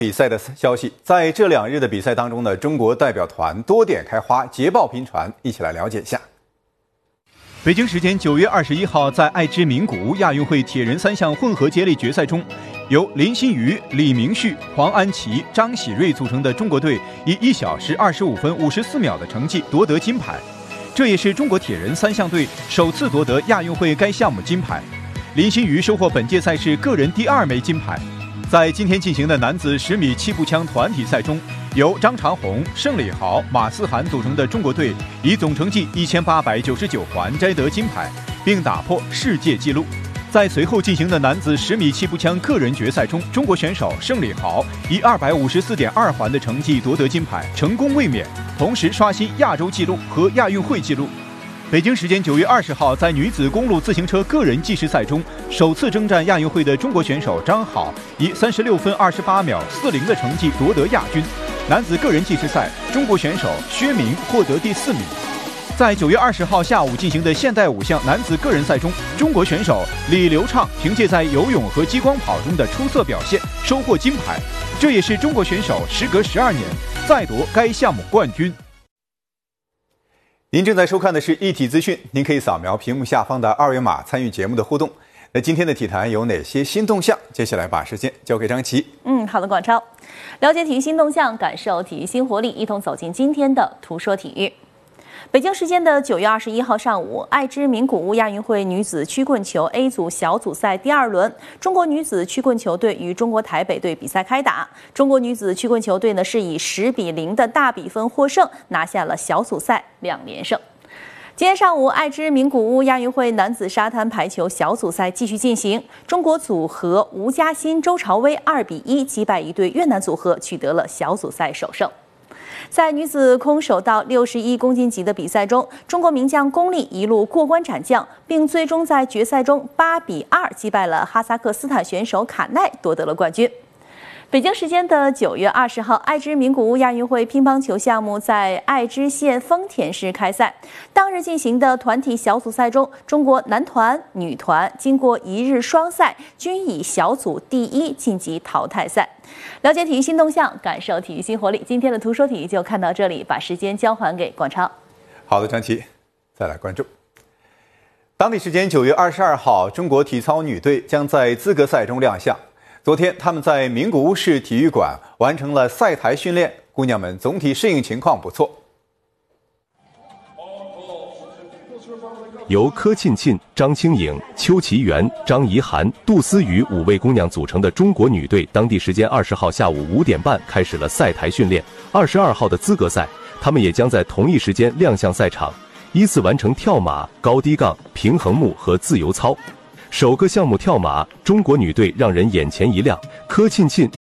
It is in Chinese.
比赛的消息，在这2日的比赛当中呢，中国代表团多点开花，捷报频传，一起来了解一下。北京时间9月21号，在爱知名古屋亚运会铁人3项混合接力决赛中，由林新瑜、李明旭、黄安琪、张喜睿组成的中国队以1小时25分54秒的成绩夺得金牌，这也是中国铁人3项队首次夺得亚运会该项目金牌。林新瑜收获本届赛事个人第2枚金牌。在今天进行的男子10米气步枪团体赛中，由张长虹、盛礼豪、马思涵组成的中国队以总成绩1899环摘得金牌，并打破世界纪录。在随后进行的男子10米气步枪个人决赛中，中国选手盛礼豪以254.2环的成绩夺得金牌，成功卫冕，同时刷新亚洲纪录和亚运会纪录。北京时间9月20号，在女子公路自行车个人计时赛中，首次征战亚运会的中国选手张好以36分28秒40的成绩夺得亚军。男子个人计时赛，中国选手薛明获得第4名。在9月20号下午进行的现代5项男子个人赛中，中国选手李流畅凭借在游泳和激光跑中的出色表现，收获金牌，这也是中国选手时隔12年再夺该项目冠军。您正在收看的是一体资讯，您可以扫描屏幕下方的2维码参与节目的互动。那今天的体坛有哪些新动向？接下来把时间交给张琪。 好的，广超，了解体育新动向，感受体育新活力，一同走进今天的图说体育。北京时间的9月21号上午，爱知名古屋亚运会女子曲棍球 A 组小组赛第2轮，中国女子曲棍球队与中国台北队比赛开打。中国女子曲棍球队呢是以10比0的大比分获胜，拿下了小组赛2连胜。今天上午，爱知名古屋亚运会男子沙滩排球小组赛继续进行，中国组合吴嘉欣、周朝威2比1击败一对越南组合，取得了小组赛首胜。在女子空手道61公斤级的比赛中，中国名将龚丽一路过关斩将，并最终在决赛中8比2击败了哈萨克斯坦选手卡奈，夺得了冠军。北京时间的9月20号，爱知名古屋亚运会乒乓球项目在爱知县丰田市开赛。当日进行的团体小组赛中，中国男团、女团经过1日双赛，均以小组第1晋级淘汰赛。了解体育新动向，感受体育新活力。今天的图说体育就看到这里，把时间交还给广超。 好的，张琪，再来关注。当地时间9月22号，中国体操女队将在资格赛中亮相。昨天，他们在名古屋市体育馆完成了赛台训练，姑娘们总体适应情况不错。 由柯沁沁、张清颖、邱其媛、张怡涵、杜思雨5位姑娘组成的中国女队，当地时间20号下午5点半开始了赛台训练。22号的资格赛，她们也将在同一时间亮相赛场，依次完成跳马、高低杠、平衡木和自由操。首个项目跳马，中国女队让人眼前一亮，柯沁沁